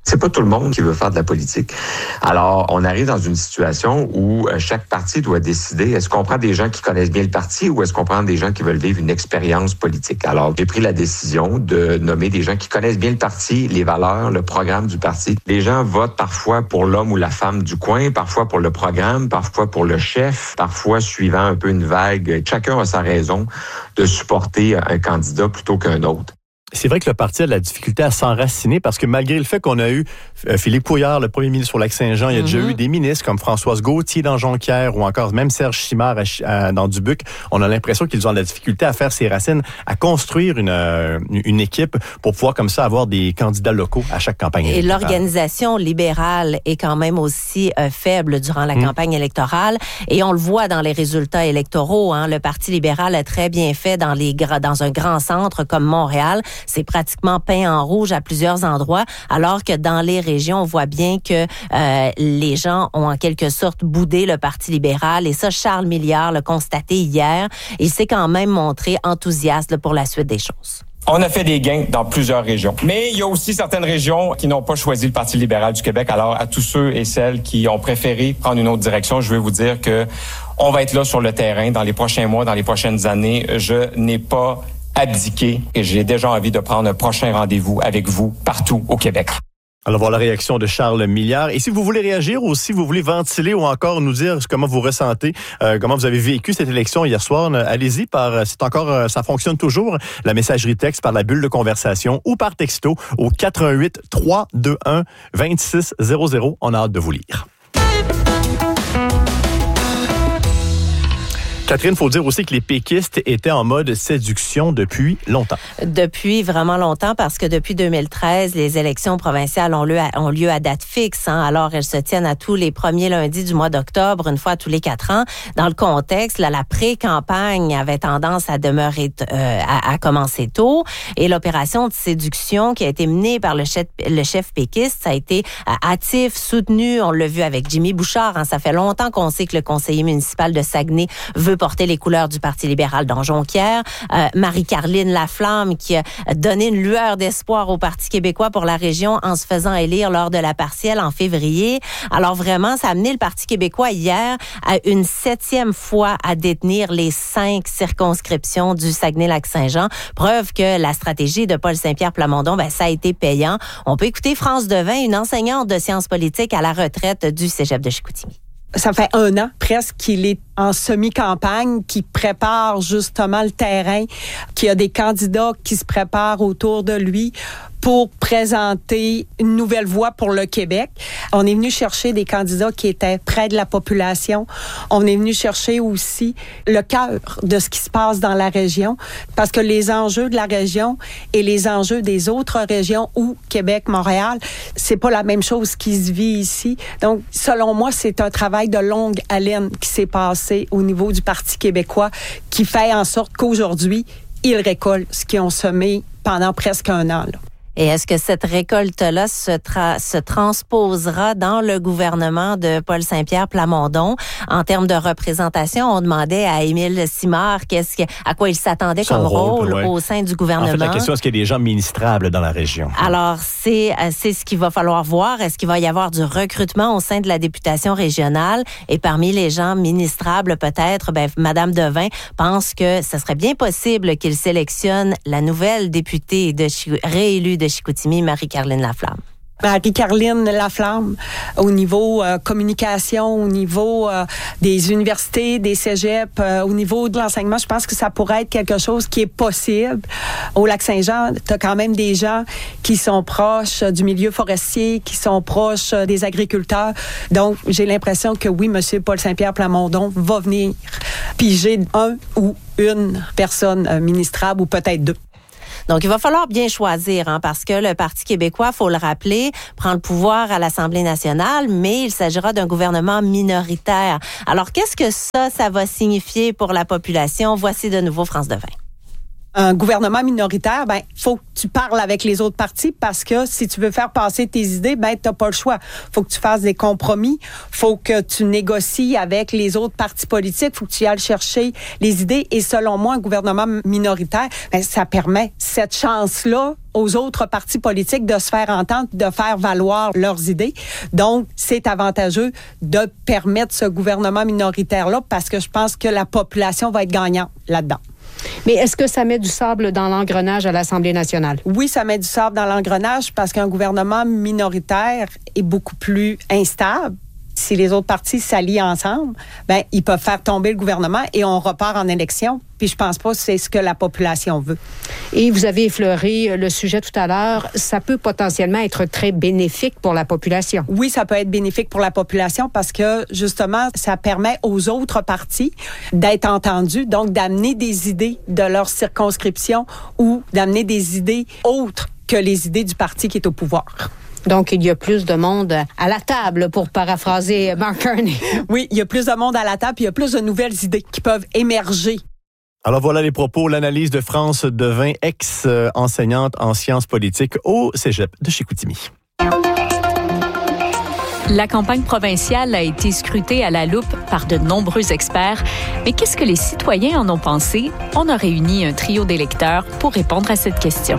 C'est pas tout le monde qui veut faire de la politique. Alors, on arrive dans une situation où chaque parti doit décider, est-ce qu'on prend des gens qui connaissent bien le parti ou est-ce qu'on prend des gens qui veulent vivre une expérience politique? Alors, j'ai pris la décision de nommer des gens qui connaissent bien le parti, les valeurs, le programme du parti. Les gens votent parfois pour l'homme ou la femme du coin, parfois pour le programme, parfois pour le chef, parfois suivant un peu une vague. Chacun a sa raison de supporter un candidat plutôt qu'un autre. C'est vrai que le parti a de la difficulté à s'enraciner parce que malgré le fait qu'on a eu euh, Philippe Couillard, le premier ministre sur Lac-Saint-Jean, il y a mm-hmm. déjà eu des ministres comme Françoise Gauthier dans Jonquière ou encore même Serge Simard à, à, dans Dubuc. On a l'impression qu'ils ont de la difficulté à faire ses racines, à construire une, euh, une équipe pour pouvoir comme ça avoir des candidats locaux à chaque campagne électorale. Et l'organisation libérale est quand même aussi euh, faible durant la mm. campagne électorale et on le voit dans les résultats électoraux. Hein, le Parti libéral a très bien fait dans, les, dans un grand centre comme Montréal. C'est pratiquement peint en rouge à plusieurs endroits, alors que dans les régions, on voit bien que euh, les gens ont en quelque sorte boudé le Parti libéral. Et ça, Charles Milliard l'a constaté hier. Il s'est quand même montré enthousiaste pour la suite des choses. On a fait des gains dans plusieurs régions. Mais il y a aussi certaines régions qui n'ont pas choisi le Parti libéral du Québec. Alors, à tous ceux et celles qui ont préféré prendre une autre direction, je veux vous dire que on va être là sur le terrain dans les prochains mois, dans les prochaines années. Je n'ai pas abdiquer et j'ai déjà envie de prendre un prochain rendez-vous avec vous partout au Québec. Alors, voir la réaction de Charles Milliard. Et si vous voulez réagir ou si vous voulez ventiler ou encore nous dire comment vous ressentez, euh, comment vous avez vécu cette élection hier soir, allez-y. Par, c'est encore, ça fonctionne toujours. La messagerie texte par la bulle de conversation ou par texto au quatre un huit, trois deux un, deux six zéro zéro. On a hâte de vous lire. Catherine, il faut dire aussi que les péquistes étaient en mode séduction depuis longtemps. Depuis vraiment longtemps, parce que depuis deux mille treize, les élections provinciales ont lieu à, ont lieu à date fixe. Hein. Alors, elles se tiennent à tous les premiers lundis du mois d'octobre, une fois tous les quatre ans. Dans le contexte, là, la pré-campagne avait tendance à demeurer, euh, à, à commencer tôt. Et l'opération de séduction qui a été menée par le chef, le chef péquiste, ça a été euh, hâtif, soutenu. On l'a vu avec Jimmy Bouchard. Hein. Ça fait longtemps qu'on sait que le conseiller municipal de Saguenay veut porter les couleurs du Parti libéral dans Jonquière. Euh, Marie-Carline Laflamme qui a donné une lueur d'espoir au Parti québécois pour la région en se faisant élire lors de la partielle en février. Alors vraiment, ça a amené le Parti québécois hier à une septième fois à détenir les cinq circonscriptions du Saguenay-Lac-Saint-Jean. Preuve que la stratégie de Paul Saint-Pierre Plamondon, ben, ça a été payant. On peut écouter France Devin, une enseignante de sciences politiques à la retraite du Cégep de Chicoutimi. Ça fait un an presque qu'il est en semi-campagne, qui prépare justement le terrain, qu'il y a des candidats qui se préparent autour de lui pour présenter une nouvelle voie pour le Québec. On est venu chercher des candidats qui étaient près de la population. On est venu chercher aussi le cœur de ce qui se passe dans la région, parce que les enjeux de la région et les enjeux des autres régions ou Québec, Montréal, c'est pas la même chose qui se vit ici. Donc, selon moi, c'est un travail de longue haleine qui s'est passé au niveau du Parti québécois qui fait en sorte qu'aujourd'hui, ils récoltent ce qu'ils ont semé pendant presque un an, là. Et est-ce que cette récolte-là se, tra- se transposera dans le gouvernement de Paul Saint-Pierre Plamondon? En termes de représentation, on demandait à Émile Simard qu'est-ce que, à quoi il s'attendait Son comme rôle, rôle ouais. au sein du gouvernement. En fait, la question, est-ce qu'il y a des gens ministrables dans la région? Alors, c'est, c'est ce qu'il va falloir voir. Est-ce qu'il va y avoir du recrutement au sein de la députation régionale? Et parmi les gens ministrables, peut-être, ben, Madame Devin pense que ce serait bien possible qu'il sélectionne la nouvelle députée de Ch- réélue de de Chicoutimi, Marie-Carline Laflamme. Marie-Carline Laflamme, au niveau euh, communication, au niveau euh, des universités, des cégeps, euh, au niveau de l'enseignement, je pense que ça pourrait être quelque chose qui est possible. Au Lac-Saint-Jean, tu as quand même des gens qui sont proches du milieu forestier, qui sont proches des agriculteurs. Donc, j'ai l'impression que oui, M. Paul Saint-Pierre Plamondon va venir piger un ou une personne euh, ministrable ou peut-être deux. Donc, il va falloir bien choisir, hein, parce que le Parti québécois, faut le rappeler, prend le pouvoir à l'Assemblée nationale, mais il s'agira d'un gouvernement minoritaire. Alors, qu'est-ce que ça, ça va signifier pour la population? Voici de nouveau France Devin. un gouvernement minoritaire, ben faut que tu parles avec les autres partis parce que si tu veux faire passer tes idées, ben t'as pas le choix. Faut que tu fasses des compromis, faut que tu négocies avec les autres partis politiques, faut que tu ailles chercher les idées. Et selon moi, un gouvernement minoritaire, ben ça permet cette chance-là aux autres partis politiques de se faire entendre, de faire valoir leurs idées. Donc, c'est avantageux de permettre ce gouvernement minoritaire-là parce que je pense que la population va être gagnante là-dedans. Mais est-ce que ça met du sable dans l'engrenage à l'Assemblée nationale? Oui, ça met du sable dans l'engrenage parce qu'un gouvernement minoritaire est beaucoup plus instable. Si les autres partis s'allient ensemble, ben ils peuvent faire tomber le gouvernement et on repart en élection. Puis je pense pas que c'est ce que la population veut. Et vous avez effleuré le sujet tout à l'heure. Ça peut potentiellement être très bénéfique pour la population. Oui, ça peut être bénéfique pour la population parce que justement, ça permet aux autres partis d'être entendus, donc d'amener des idées de leur circonscription ou d'amener des idées autres que les idées du parti qui est au pouvoir. Donc, il y a plus de monde à la table, pour paraphraser Mark Carney. Oui, il y a plus de monde à la table, puis il y a plus de nouvelles idées qui peuvent émerger. Alors voilà les propos, l'analyse de France Devin, ex-enseignante en sciences politiques au Cégep de Chicoutimi. La campagne provinciale a été scrutée à la loupe par de nombreux experts. Mais qu'est-ce que les citoyens en ont pensé? On a réuni un trio d'électeurs pour répondre à cette question.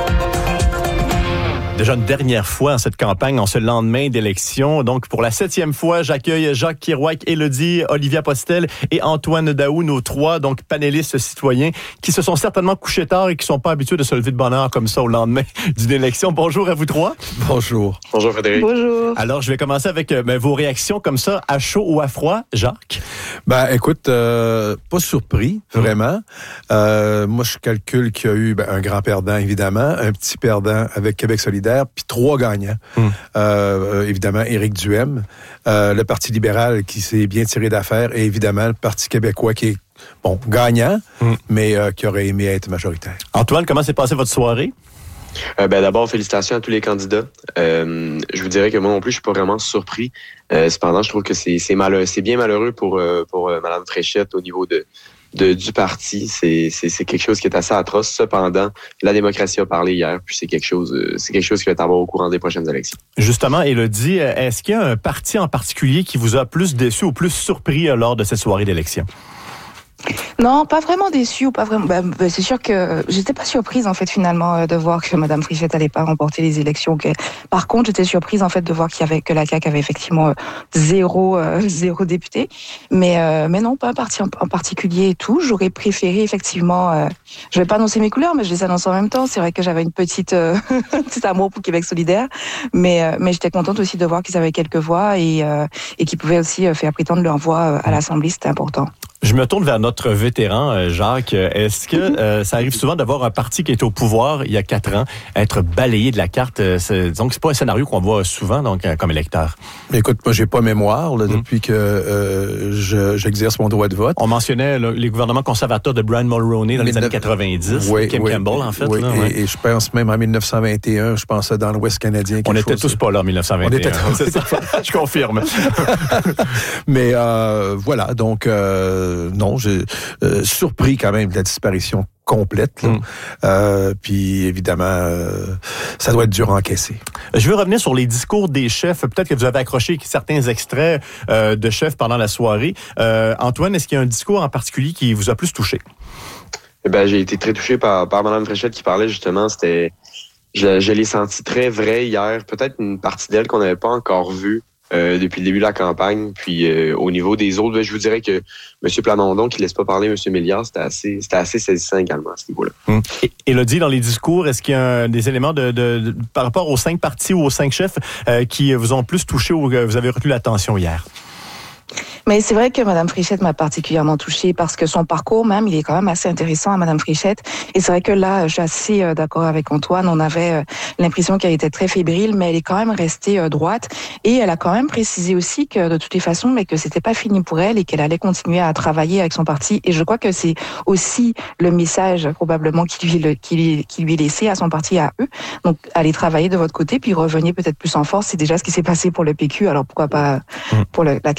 Déjà une dernière fois en cette campagne, en ce lendemain d'élection. Donc, pour la septième fois, j'accueille Jacques Kirouac, Élodie, Olivia Postel et Antoine Daou, nos trois donc panélistes citoyens qui se sont certainement couchés tard et qui sont pas habitués de se lever de bonne heure comme ça au lendemain d'une élection. Bonjour à vous trois. Bonjour. Bonjour Frédéric. Bonjour. Alors, je vais commencer avec ben, vos réactions comme ça, à chaud ou à froid, Jacques? Ben, écoute, euh, pas surpris, vraiment. Mmh. Euh, moi, je calcule qu'il y a eu ben, un grand perdant, évidemment, un petit perdant avec Québec solidaire, puis trois gagnants. Mmh. Euh, évidemment, Éric Duhem, euh, le Parti libéral qui s'est bien tiré d'affaire, et évidemment, le Parti québécois qui est, bon, gagnant, mmh. mais euh, qui aurait aimé être majoritaire. Antoine, comment s'est passée votre soirée? Euh, ben, d'abord, félicitations à tous les candidats. Euh, je vous dirais que moi non plus, je suis pas vraiment surpris. Euh, cependant, je trouve que c'est, c'est, malheureux, c'est bien malheureux pour, euh, pour euh, Mme Fréchette au niveau de De, du parti, c'est, c'est, c'est quelque chose qui est assez atroce. Cependant, la démocratie a parlé hier, puis c'est quelque chose, c'est quelque chose qui va être à voir au courant des prochaines élections. Justement, Élodie, est-ce qu'il y a un parti en particulier qui vous a plus déçu ou plus surpris lors de cette soirée d'élection? Non, pas vraiment déçue ou pas vraiment. Ben, ben, c'est sûr que j'étais pas surprise en fait finalement de voir que Mme Fréchette allait pas remporter les élections. Que... Par contre, j'étais surprise en fait de voir qu'il y avait que la C A Q avait effectivement zéro euh, zéro député. Mais euh, mais non, pas un parti en, en particulier et tout. J'aurais préféré effectivement. Euh, je vais pas annoncer mes couleurs, mais je les annonce en même temps. C'est vrai que j'avais une petite euh, un petit amour pour Québec solidaire, mais euh, mais j'étais contente aussi de voir qu'ils avaient quelques voix et euh, et qu'ils pouvaient aussi faire prétendre leur voix à l'Assemblée. C'était important. Je me tourne vers notre vétéran, Jacques. Est-ce que euh, ça arrive souvent d'avoir un parti qui est au pouvoir il y a quatre ans, être balayé de la carte? C'est, donc, c'est pas un scénario qu'on voit souvent donc comme électeur. Écoute, moi, j'ai pas mémoire là, mmh. depuis que euh, je, j'exerce mon droit de vote. On mentionnait là, les gouvernements conservateurs de Brian Mulroney dans les années quatre-vingt-dix. Oui, Kim oui, Campbell, en fait. Oui, là, et, ouais. et je pense même en dix-neuf cent vingt et un, je pensais dans l'Ouest canadien. On n'était tous pas là en dix-neuf cent vingt et un. On était c'est ça. Je confirme. Mais euh, voilà, donc euh, non, j'ai euh, surpris quand même de la disparition complète. Là. Mm. Euh, puis évidemment, euh, ça doit être dur à encaisser. Je veux revenir sur les discours des chefs. Peut-être que vous avez accroché certains extraits euh, de chefs pendant la soirée. Euh, Antoine, est-ce qu'il y a un discours en particulier qui vous a plus touché? Eh ben, j'ai été très touché par, par Mme Fréchette qui parlait justement. C'était, je, je l'ai senti très vrai hier. Peut-être une partie d'elle qu'on n'avait pas encore vue. Euh, depuis le début de la campagne. Puis euh, au niveau des autres, ben, je vous dirais que M. Plamondon, qui ne laisse pas parler M. Milliard, c'était assez, c'était assez saisissant également à ce niveau-là. Hum. Et, Élodie, dans les discours, est-ce qu'il y a des éléments de, de, de par rapport aux cinq partis ou aux cinq chefs euh, qui vous ont plus touché ou que vous avez retenu l'attention hier? Mais c'est vrai que Mme Fréchette m'a particulièrement touchée parce que son parcours même, il est quand même assez intéressant à Mme Fréchette. Et c'est vrai que là, je suis assez euh, d'accord avec Antoine. On avait euh, l'impression qu'elle était très fébrile, mais elle est quand même restée euh, droite. Et elle a quand même précisé aussi que de toutes les façons, mais que c'était pas fini pour elle et qu'elle allait continuer à travailler avec son parti. Et je crois que c'est aussi le message probablement qui lui, le, qui lui, qui lui est laissé à son parti, à eux. Donc, allez travailler de votre côté, puis revenir peut-être plus en force. C'est déjà ce qui s'est passé pour le P Q. Alors pourquoi pas pour le, la C A Q après?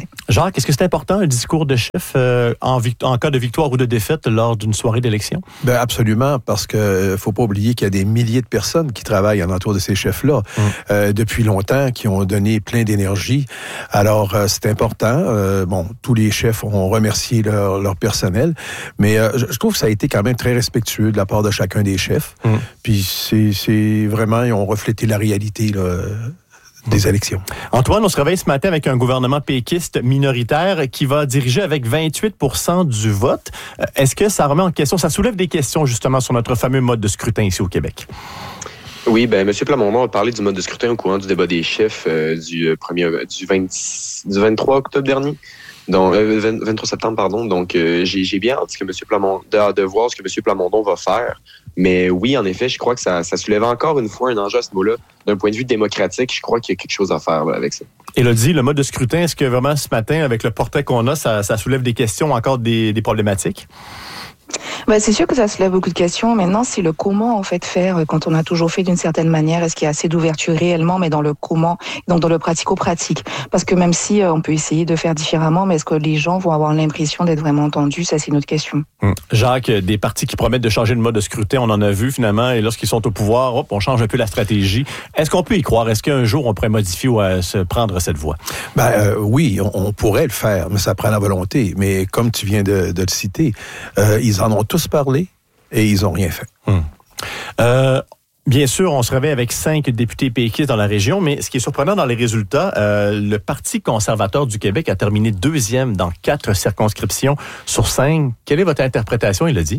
Jacques, est-ce que c'est important un discours de chef euh, en, vict- en cas de victoire ou de défaite lors d'une soirée d'élection? Ben absolument, parce que euh, faut pas oublier qu'il y a des milliers de personnes qui travaillent en entour de ces chefs-là mmh. euh, depuis longtemps, qui ont donné plein d'énergie. Alors, euh, c'est important. Euh, bon, tous les chefs ont remercié leur, leur personnel, mais euh, je, je trouve que ça a été quand même très respectueux de la part de chacun des chefs. Mmh. Puis c'est, c'est vraiment, ils ont reflété la réalité, là, des élections. Antoine, on se réveille ce matin avec un gouvernement péquiste minoritaire qui va diriger avec vingt-huit pour cent du vote. Est-ce que ça remet en question, ça soulève des questions justement sur notre fameux mode de scrutin ici au Québec? Oui, ben M. Plamondon a parlé du mode de scrutin au courant du débat des chefs euh, du premier du, vingt, du vingt-trois octobre dernier. Donc, euh, vingt-trois septembre, pardon. Donc, euh, j'ai, j'ai bien hâte que M. Plamondon, de, de voir ce que M. Plamondon va faire. Mais oui, en effet, je crois que ça, ça soulève encore une fois un enjeu à ce niveau-là. D'un point de vue démocratique, je crois qu'il y a quelque chose à faire là, avec ça. Élodie, le mode de scrutin, est-ce que vraiment ce matin, avec le portrait qu'on a, ça, ça soulève des questions, encore des, des problématiques? Ben, c'est sûr que ça soulève beaucoup de questions. Maintenant, c'est le comment, en fait, faire quand on a toujours fait d'une certaine manière. Est-ce qu'il y a assez d'ouverture réellement, mais dans le comment, donc dans le pratico-pratique? Parce que même si euh, on peut essayer de faire différemment, mais est-ce que les gens vont avoir l'impression d'être vraiment entendus? Ça, c'est une autre question. Hum. Jacques, des partis qui promettent de changer le mode de scrutin, on en a vu finalement, et lorsqu'ils sont au pouvoir, hop, on change un peu la stratégie. Est-ce qu'on peut y croire? Est-ce qu'un jour, on pourrait modifier ou euh, se prendre cette voie? Ben euh, oui, on, on pourrait le faire, mais ça prend la volonté. Mais comme tu viens de, de le citer, euh, ils en ont tous parlé et ils n'ont rien fait. Hum. Euh, Bien sûr, on se réveille avec cinq députés péquistes dans la région, mais ce qui est surprenant dans les résultats, euh, le Parti conservateur du Québec a terminé deuxième dans quatre circonscriptions sur cinq. Quelle est votre interprétation, Élodie?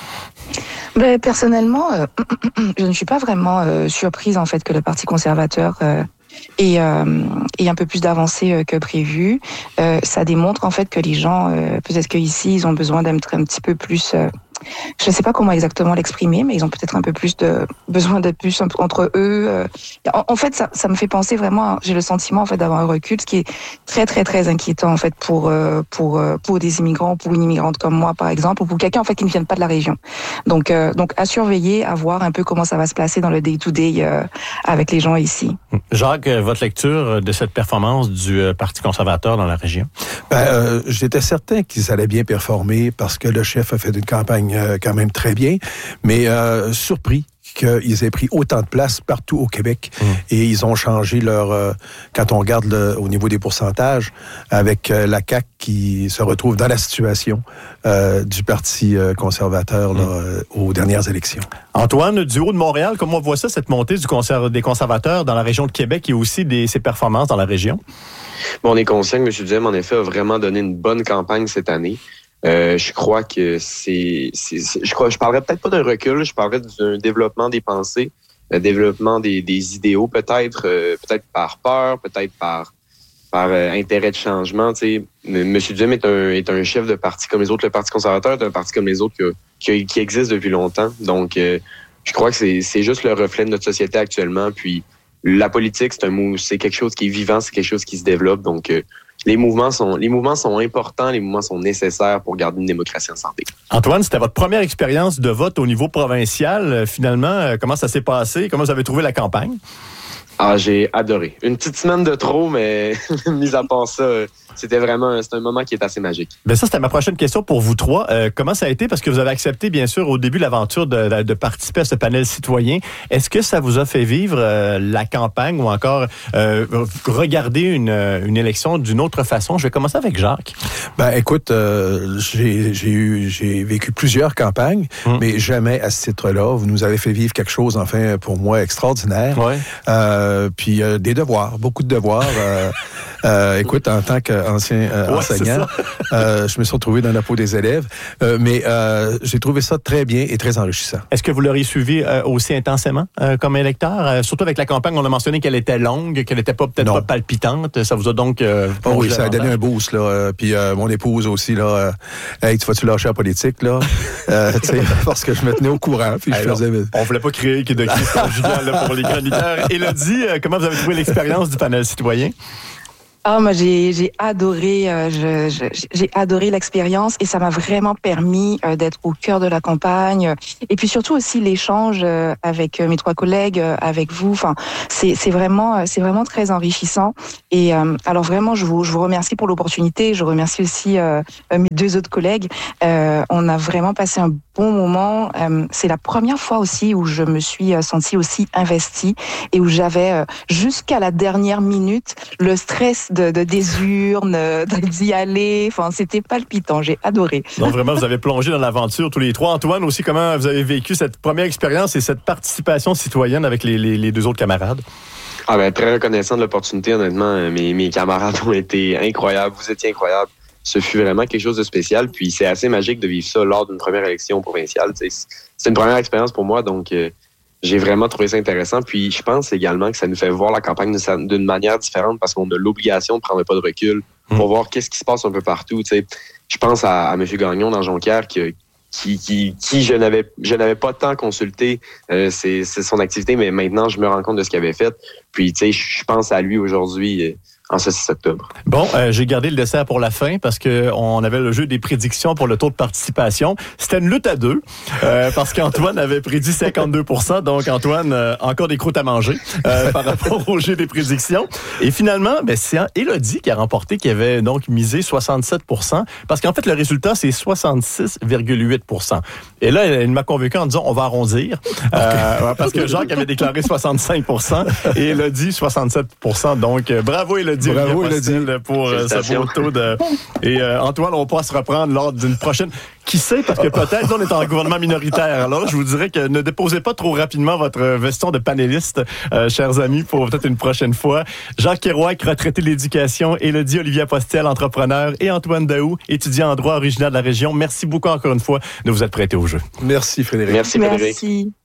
Ben, personnellement, euh, je ne suis pas vraiment euh, surprise en fait que le Parti conservateur euh, ait, euh, ait un peu plus d'avancée euh, que prévu. Euh, ça démontre en fait que les gens, euh, peut-être qu'ici, ils ont besoin d'être un petit peu plus... Euh, je ne sais pas comment exactement l'exprimer, mais ils ont peut-être un peu plus de besoin de plus entre eux. En, en fait, ça, ça me fait penser vraiment. J'ai le sentiment en fait d'avoir un recul, ce qui est très très très inquiétant en fait pour pour pour des immigrants, pour une immigrante comme moi par exemple, ou pour quelqu'un en fait qui ne vient pas de la région. Donc euh, donc à surveiller, à voir un peu comment ça va se placer dans le day to day euh, avec les gens ici. Jacques, votre lecture de cette performance du Parti conservateur dans la région? Ben, euh, j'étais certain qu'ils allaient bien performer parce que le chef a fait une campagne euh, quand même très bien, mais euh, surpris qu'ils aient pris autant de place partout au Québec. Mmh. Et ils ont changé leur... Euh, quand on regarde le, au niveau des pourcentages, avec euh, la C A Q qui se retrouve dans la situation euh, du Parti euh, conservateur mmh. là, euh, aux dernières élections. Antoine, du haut de Montréal, comment on voit ça, cette montée du conser- des conservateurs dans la région de Québec et aussi des, ses performances dans la région? Bon, on est conscient que M. Duhem, en effet, a vraiment donné une bonne campagne cette année. Euh, je crois que c'est, c'est, c'est, je crois, je parlerais peut-être pas d'un recul, je parlerais d'un développement des pensées, un développement des, des idéaux, peut-être, euh, peut-être par peur, peut-être par, par euh, intérêt de changement. Tu sais, M. Duhem est un, est un chef de parti comme les autres. Le Parti conservateur est un parti comme les autres qui, qui, qui existe depuis longtemps. Donc, euh, je crois que c'est, c'est juste le reflet de notre société actuellement. Puis, la politique, c'est un, c'est quelque chose qui est vivant, c'est quelque chose qui se développe. Donc, euh, Les mouvements sont, les mouvements sont importants, les mouvements sont nécessaires pour garder une démocratie en santé. Antoine, c'était votre première expérience de vote au niveau provincial. Finalement, comment ça s'est passé? Comment vous avez trouvé la campagne? Ah, j'ai adoré. Une petite semaine de trop, mais mis à part ça, c'était vraiment c'est un moment qui est assez magique. Ben ça, c'était ma prochaine question pour vous trois. Euh, comment ça a été? Parce que vous avez accepté, bien sûr, au début de l'aventure de, de participer à ce panel citoyen. Est-ce que ça vous a fait vivre euh, la campagne ou encore euh, regarder une, une élection d'une autre façon? Je vais commencer avec Jacques. Ben, écoute, euh, j'ai, j'ai, eu, j'ai vécu plusieurs campagnes, hum. mais jamais à ce titre-là. Vous nous avez fait vivre quelque chose, enfin, pour moi, extraordinaire. Ouais. Euh, puis euh, des devoirs, beaucoup de devoirs. Euh, euh, écoute, en tant qu'ancien euh, ouais, enseignant, euh, je me suis retrouvé dans la peau des élèves, euh, mais euh, j'ai trouvé ça très bien et très enrichissant. Est-ce que vous l'auriez suivi euh, aussi intensément euh, comme électeur? Euh, surtout avec la campagne, on a mentionné qu'elle était longue, qu'elle n'était pas peut-être non. pas palpitante. Ça vous a donc... Euh, oh oui, ça a donné un boost. Là. Euh, puis euh, mon épouse aussi, là, euh, hey, tu vas-tu lâcher la politique? Là? euh, parce que je me tenais au courant. Puis hey, je faisais... On ne voulait pas créer de crise conjugale pour les chroniqueurs. Élodie, comment vous avez trouvé l'expérience du panel citoyen? Ah, moi, j'ai, j'ai adoré, euh, je, je, j'ai adoré l'expérience et ça m'a vraiment permis euh, d'être au cœur de la campagne. Et puis surtout aussi l'échange euh, avec mes trois collègues, euh, avec vous. Enfin, c'est, c'est vraiment, c'est vraiment très enrichissant. Et euh, alors vraiment, je vous, je vous remercie pour l'opportunité. Je remercie aussi euh, mes deux autres collègues. Euh, on a vraiment passé un bon moment. Euh, c'est la première fois aussi où je me suis sentie aussi investie et où j'avais euh, jusqu'à la dernière minute le stress de, de des urnes, d'y aller. Enfin, c'était palpitant. J'ai adoré. Donc vraiment, vous avez plongé dans l'aventure tous les trois. Antoine, aussi, comment vous avez vécu cette première expérience et cette participation citoyenne avec les, les, les deux autres camarades? Ah ben, très reconnaissant de l'opportunité, honnêtement. Mes, mes camarades ont été incroyables. Vous étiez incroyables. Ce fut vraiment quelque chose de spécial. Puis c'est assez magique de vivre ça lors d'une première élection provinciale. T'sais. C'est une première expérience pour moi, donc euh, j'ai vraiment trouvé ça intéressant. Puis je pense également que ça nous fait voir la campagne d'une manière différente parce qu'on a l'obligation de prendre un pas de recul pour mmh. voir qu'est-ce qui se passe un peu partout. T'sais. Je pense à, à M. Gagnon dans Jonquière qui, qui, qui, qui je n'avais je n'avais pas tant consulté euh, c'est, c'est son activité, mais maintenant je me rends compte de ce qu'il avait fait. Puis tu sais, je pense à lui aujourd'hui. Euh, en ce six octobre. Bon, euh, j'ai gardé le dessert pour la fin parce que on avait le jeu des prédictions pour le taux de participation. C'était une lutte à deux euh, parce qu'Antoine avait prédit cinquante-deux pour cent. Donc, Antoine, euh, encore des croûtes à manger euh, par rapport au jeu des prédictions. Et finalement, ben, c'est Élodie qui a remporté, qui avait donc misé soixante-sept pour cent parce qu'en fait, le résultat, c'est soixante-six virgule huit pour cent. Et là, elle, elle m'a convaincu en disant, on va arrondir euh, parce que Jacques avait déclaré soixante-cinq pour cent et Élodie, soixante-sept pour cent. Donc, euh, bravo Élodie. Bravo, Élodie. Pour euh, ce beau taux de... Et euh, Antoine, on pourra se reprendre lors d'une prochaine... Qui sait, parce que peut-être on est en gouvernement minoritaire. Alors là, je vous dirais que ne déposez pas trop rapidement votre veston de panéliste, euh, chers amis, pour peut-être une prochaine fois. Jacques Kerouac, retraité de l'éducation, Élodie Olivia Postel, entrepreneur, et Antoine Daoust, étudiant en droit originaire de la région. Merci beaucoup encore une fois de vous être prêté au jeu. Merci Frédéric. Merci Frédéric. Merci.